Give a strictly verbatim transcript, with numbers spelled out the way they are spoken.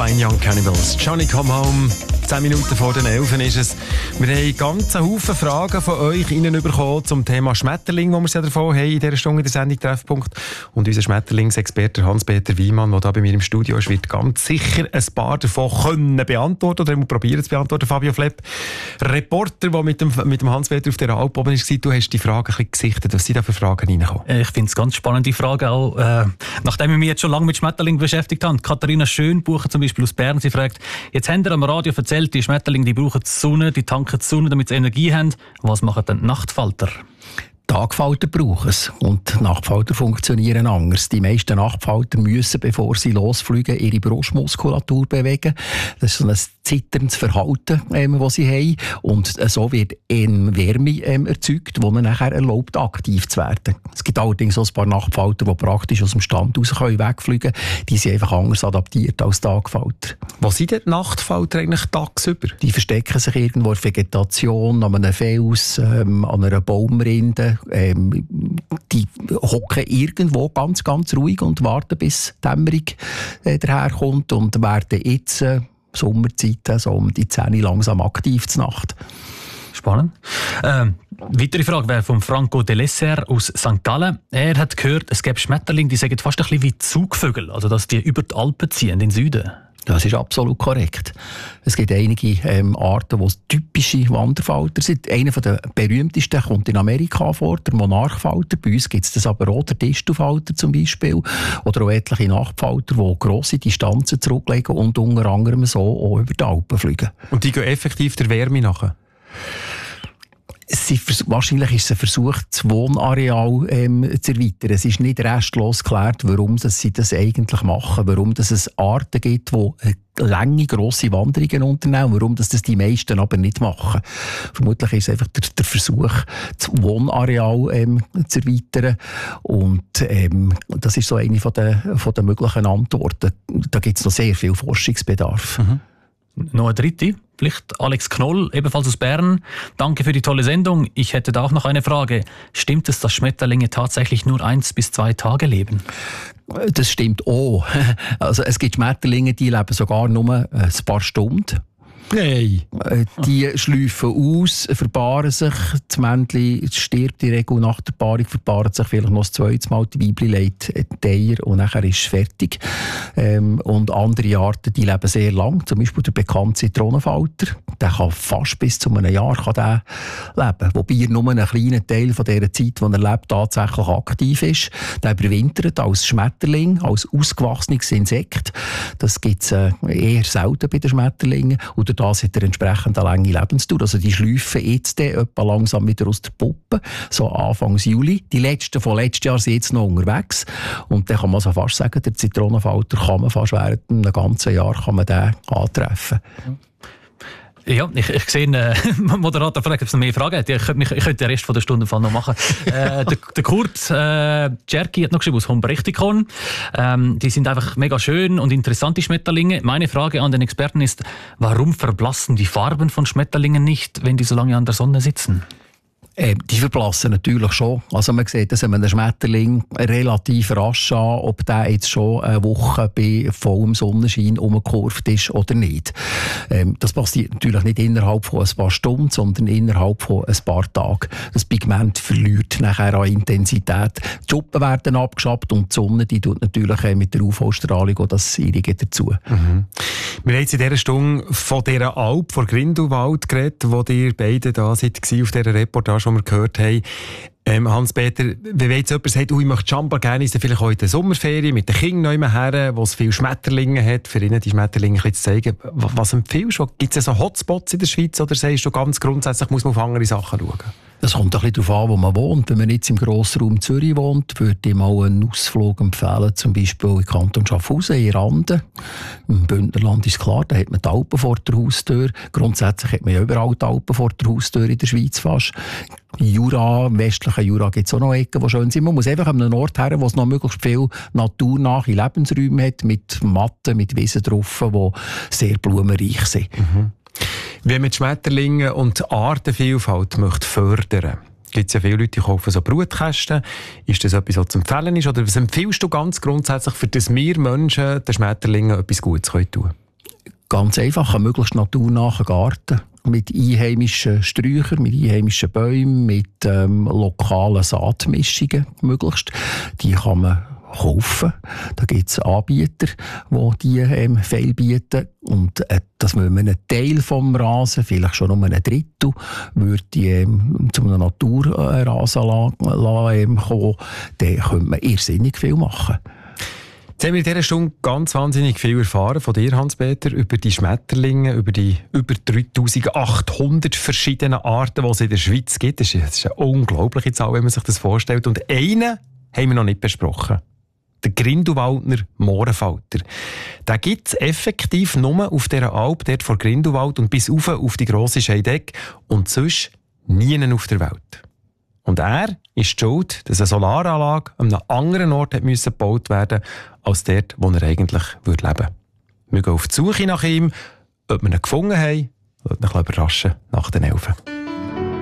Fine Young Cannibals. Johnny Come Home. Zehn Minuten vor den Elfen ist es. Wir haben ganz einen Haufen Fragen von euch reinbekommen zum Thema Schmetterling, wo wir es ja davon haben in dieser Stunde in der Sendung Treffpunkt. Und unser Schmetterlingsexperte Hans-Peter Wiemann, der da bei mir im Studio ist, wird ganz sicher ein paar davon können beantworten oder probieren zu beantworten. Fabio Flepp, Reporter, der mit dem, mit dem Hans-Peter auf der Alp oben war, du hast die Frage ein bisschen gesichtet. Was sind da für Fragen reingekommen? Ich finde es ganz spannende Frage, auch äh, nachdem ich mich jetzt schon lange mit Schmetterlingen beschäftigt habe. Katharina Schönbucher zum Beispiel aus Bern, sie fragt, jetzt habt ihr am Radio erzählt, die Schmetterlinge, die brauchen die Sonne, die tanken die Sonne, damit sie Energie haben. Was machen denn die Nachtfalter? Tagfalter brauchen es und Nachtfalter funktionieren anders. Die meisten Nachtfalter müssen, bevor sie losfliegen, ihre Brustmuskulatur bewegen. Das ist so ein zitterndes Verhalten, ähm, das sie haben. Und so wird ähm, Wärme ähm, erzeugt, die ihnen nachher erlaubt, aktiv zu werden. Es gibt allerdings auch ein paar Nachtfalter, die praktisch aus dem Stand raus können wegfliegen können. Die sind einfach anders adaptiert als Tagfalter. Was sind denn die Nachtfalter eigentlich tagsüber? Die verstecken sich irgendwo in der Vegetation, an einem Fels, ähm, an einer Baumrinde. Ähm, die hocken irgendwo ganz, ganz ruhig und warten, bis die Dämmerung äh, daherkommt und werden jetzt äh, Sommerzeit so um die zehn Uhr langsam aktiv zur Nacht. Spannend. Ähm, weitere Frage wäre von Franco Delesser aus Sankt Gallen. Er hat gehört, es gäbe Schmetterlinge, die sagen fast ein bisschen wie Zugvögel, also dass die über die Alpen ziehen, in den Süden. Das ist absolut korrekt. Es gibt einige ähm, Arten, die typische Wanderfalter sind. Einer der berühmtesten kommt in Amerika vor, der Monarchfalter. Bei uns gibt es das aber auch, der Distelfalter zum Beispiel. Oder auch etliche Nachtfalter, die grosse Distanzen zurücklegen und unter anderem so auch über die Alpen fliegen. Und die gehen effektiv der Wärme nach? Sie, wahrscheinlich ist es ein Versuch, das Wohnareal ähm, zu erweitern. Es ist nicht restlos geklärt, warum sie das eigentlich machen, warum es Arten gibt, die lange, grosse Wanderungen unternehmen, warum das die meisten aber nicht machen. Vermutlich ist es einfach der, der Versuch, das Wohnareal ähm, zu erweitern. Und ähm, das ist so eine von der, von der möglichen Antworten. Da gibt es noch sehr viel Forschungsbedarf. Mhm. Noch eine dritte, vielleicht Alex Knoll, ebenfalls aus Bern. Danke für die tolle Sendung. Ich hätte da auch noch eine Frage. Stimmt es, dass Schmetterlinge tatsächlich nur eins bis zwei Tage leben? Das stimmt auch. Also es gibt Schmetterlinge, die leben sogar nur ein paar Stunden. Nein. Die schlüpfen aus, verpaaren sich. Das Männchen stirbt in der Regel nach der Paarung, verpaaren sich vielleicht noch das zweite Mal. Die Weibchen legt die Eier und nachher ist es fertig. Ähm, und andere Arten, die leben sehr lang. Zum Beispiel der bekannte Zitronenfalter. Der kann fast bis zu einem Jahr kann der leben. Wobei er nur einen kleinen Teil von dieser Zeit, die er lebt, tatsächlich aktiv ist. Der überwintert als Schmetterling, als ausgewachsenes Insekt. Das gibt es äh, eher selten bei den Schmetterlingen. Und das hat er entsprechend eine lange Lebensdauer. Also die schlüpfen jetzt etwa langsam wieder aus der Puppe, so Anfang Juli. Die letzten von letztes Jahr sind jetzt noch unterwegs. Und dann kann man so fast sagen, der Zitronenfalter kann man fast während einem ganzen Jahr kann man den antreffen. Ja, ich, ich sehe, äh, Moderator fragt, ob es noch mehr Fragen hat. Ich könnte, ich könnte den Rest von der Stunde noch machen. äh, der, der Kurt äh, Czerki hat noch geschrieben aus Humbrechtikon. Ähm, die sind einfach mega schön und interessante Schmetterlinge. Meine Frage an den Experten ist, warum verblassen die Farben von Schmetterlingen nicht, wenn die so lange an der Sonne sitzen? Äh, die verblassen natürlich schon. Also man sieht das an einem Schmetterling relativ rasch an, ob der jetzt schon eine Woche bei vollem Sonnenschein umgekurvt ist oder nicht. Ähm, das passiert natürlich nicht innerhalb von ein paar Stunden, sondern innerhalb von ein paar Tagen. Das Pigment verliert nachher an Intensität. Die Schuppen werden abgeschabt und die Sonne die tut natürlich mit der U V-Strahlung auch das Ihrige dazu. Mhm. Wir haben jetzt in dieser Stunde von dieser Alp, von Grindelwald geredet, wo ihr beide da seid, auf dieser Reportage, die wir gehört haben. Ähm, Hans-Peter, wenn jetzt jemand sagt, oh, ich möchte Chambar gerne, ist er vielleicht auch in der Sommerferien mit den Kindern noch her, wo es viele Schmetterlinge hat, für ihnen die Schmetterlinge ein bisschen zu zeigen. Was empfiehlst du? Gibt es so Hotspots in der Schweiz oder sagst du ganz grundsätzlich, muss man auf andere Sachen schauen? Es kommt ein bisschen darauf an, wo man wohnt. Wenn man jetzt im Grossraum Zürich wohnt, würde ich mal einen Ausflug empfehlen, zum Beispiel in Kanton Schaffhausen, in Randen. Im Bündnerland ist klar, da hat man die Alpen vor der Haustür. Grundsätzlich hat man ja überall die Alpen vor der Haustür in der Schweiz fast. Jura, im westlichen Jura gibt es auch noch Ecken, die schön sind. Man muss einfach an einen Ort her, wo es noch möglichst viel naturnahe Lebensräume hat, mit Matten, mit Wiesen drauf, die sehr blumenreich sind. Mhm. Wenn man die Schmetterlinge und die Artenvielfalt möchte fördern, gibt es ja viele Leute, die kaufen so Brutkästen. Ist das etwas, was zu empfehlen ist? Oder was empfiehlst du ganz grundsätzlich, für das wir Menschen den Schmetterlingen etwas Gutes tun können? Ganz einfach, einen möglichst naturnahen Garten mit einheimischen Sträuchern, mit einheimischen Bäumen, mit ähm, lokalen Saatmischungen möglichst. Die kann man kaufen. Da gibt es Anbieter, die die ähm, Fehl bieten. Und äh, dass man einen Teil vom Rasen, vielleicht schon um ein Drittel, würde ähm, zu einem Naturrasen ähm, kommen, dann könnte man irrsinnig viel machen. Jetzt haben wir in dieser Stunde ganz wahnsinnig viel erfahren von dir, Hans-Peter, über die Schmetterlinge, über die über dreitausendachthundert verschiedenen Arten, die es in der Schweiz gibt. Das ist, das ist eine unglaubliche Zahl, wenn man sich das vorstellt. Und einen haben wir noch nicht besprochen. Der Grindelwaldner Mohrenfalter. Den gibt es effektiv nur auf dieser Alp, dort vor Grindelwald und bis rauf auf die grosse Scheidegg und sonst nie auf der Welt. Und er ist die Schuld, dass eine Solaranlage an einem anderen Ort hat müssen gebaut werden als dort, wo er eigentlich leben würde. Wir gehen auf die Suche nach ihm. Ob wir ihn gefunden haben, wird mich überraschen nach den Elfen.